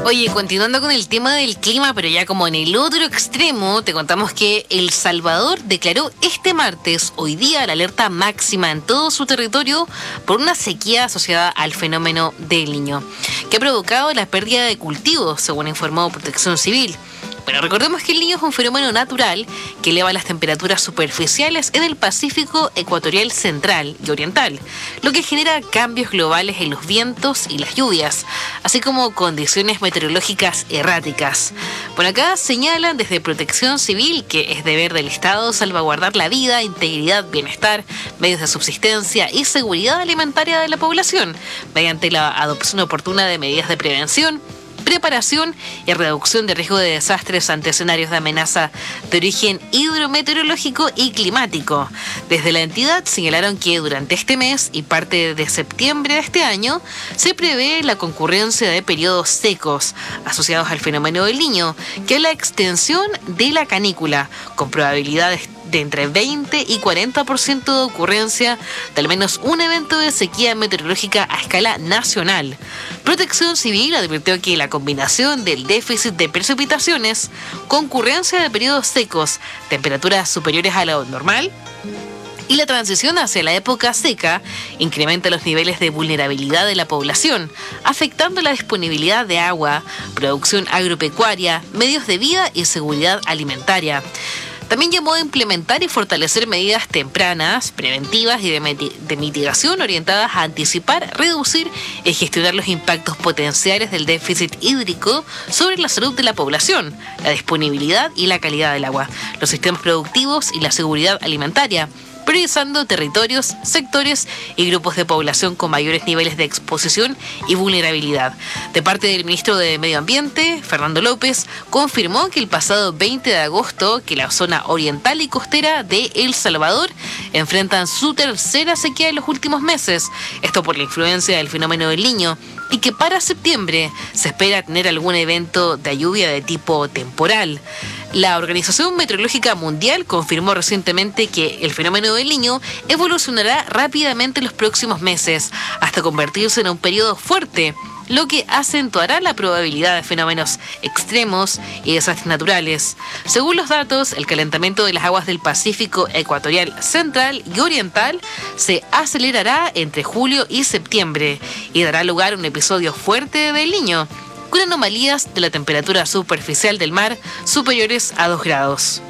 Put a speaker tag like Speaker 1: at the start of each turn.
Speaker 1: Oye, continuando con el tema del clima, pero ya como en el otro extremo, te contamos que El Salvador declaró este martes, hoy día, la alerta máxima en todo su territorio por una sequía asociada al fenómeno del Niño, que ha provocado la pérdida de cultivos, según informó Protección Civil. Pero recordemos que el Niño es un fenómeno natural que eleva las temperaturas superficiales en el Pacífico ecuatorial central y oriental, lo que genera cambios globales en los vientos y las lluvias, así como condiciones meteorológicas erráticas. Por acá señalan desde Protección Civil que es deber del Estado salvaguardar la vida, integridad, bienestar, medios de subsistencia y seguridad alimentaria de la población, mediante la adopción oportuna de medidas de prevención, preparación y reducción de riesgo de desastres ante escenarios de amenaza de origen hidrometeorológico y climático. Desde la entidad señalaron que durante este mes y parte de septiembre de este año se prevé la concurrencia de periodos secos asociados al fenómeno del Niño, que es la extensión de la canícula, con probabilidades de entre 20 y 40% de ocurrencia de al menos un evento de sequía meteorológica a escala nacional. Protección Civil advirtió que la combinación del déficit de precipitaciones, concurrencia de periodos secos, temperaturas superiores a lo normal y la transición hacia la época seca incrementa los niveles de vulnerabilidad de la población, afectando la disponibilidad de agua, producción agropecuaria, medios de vida y seguridad alimentaria. También llamó a implementar y fortalecer medidas tempranas, preventivas y de mitigación orientadas a anticipar, reducir y gestionar los impactos potenciales del déficit hídrico sobre la salud de la población, la disponibilidad y la calidad del agua, los sistemas productivos y la seguridad alimentaria, priorizando territorios, sectores y grupos de población con mayores niveles de exposición y vulnerabilidad. De parte del ministro de Medio Ambiente, Fernando López, confirmó que el pasado 20 de agosto que la zona oriental y costera de El Salvador enfrentan su tercera sequía en los últimos meses, esto por la influencia del fenómeno del Niño, y que para septiembre se espera tener algún evento de lluvia de tipo temporal. La Organización Meteorológica Mundial confirmó recientemente que el fenómeno del Niño evolucionará rápidamente en los próximos meses, hasta convertirse en un periodo fuerte, lo que acentuará la probabilidad de fenómenos extremos y desastres naturales. Según los datos, el calentamiento de las aguas del Pacífico ecuatorial central y oriental se acelerará entre julio y septiembre y dará lugar a un episodio fuerte del Niño, con anomalías de la temperatura superficial del mar superiores a 2 grados.